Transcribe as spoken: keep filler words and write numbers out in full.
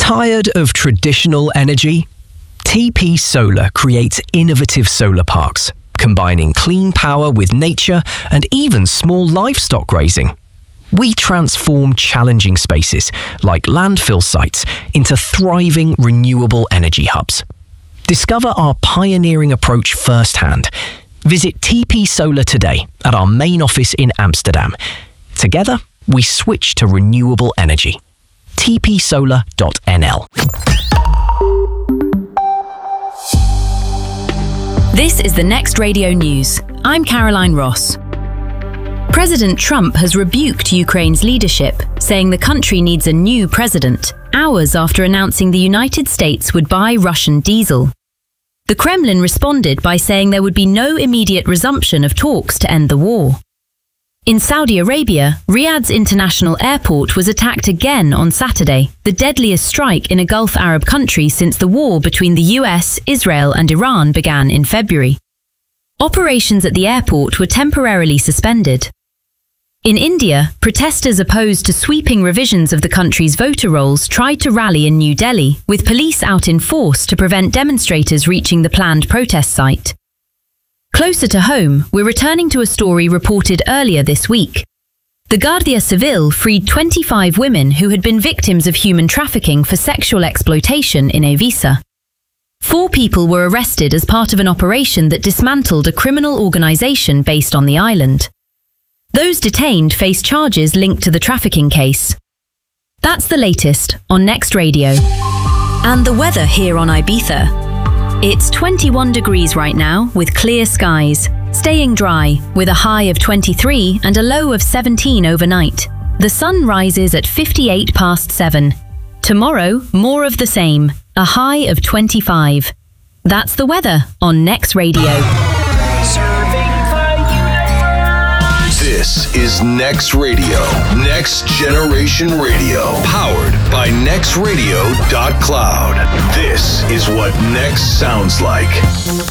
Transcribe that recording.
Tired of traditional energy? T P Solar creates innovative solar parks, combining clean power with nature and even small livestock grazing. We transform challenging spaces, like landfill sites, into thriving renewable energy hubs. Discover our pioneering approach firsthand. Visit T P Solar today at our main office in Amsterdam. Together, we switch to renewable energy. t p solar dot n l. This is the Next Radio News. I'm Caroline Ross. President Trump has rebuked Ukraine's leadership, saying the country needs a new president, hours after announcing the United States would buy Russian diesel. The Kremlin responded by saying there would be no immediate resumption of talks to end the war. In Saudi Arabia, Riyadh's international airport was attacked again on Saturday, the deadliest strike in a Gulf Arab country since the war between the U S, Israel and Iran began in February. Operations at the airport were temporarily suspended. In India, protesters opposed to sweeping revisions of the country's voter rolls tried to rally in New Delhi, with police out in force to prevent demonstrators reaching the planned protest site. Closer to home, we're returning to a story reported earlier this week. The Guardia Civil freed twenty-five women who had been victims of human trafficking for sexual exploitation in Evisa. Four people were arrested as part of an operation that dismantled a criminal organisation based on the island. Those detained face charges linked to the trafficking case. That's the latest on Next Radio. And the weather here on Ibiza. It's twenty-one degrees right now with clear skies, staying dry with a high of twenty-three and a low of seventeen overnight. The sun rises at fifty-eight past seven. Tomorrow, more of the same, a high of twenty-five. That's the weather on Next Radio. This is Next Radio, Next Generation Radio, powered by next radio dot cloud. This is what Next sounds like.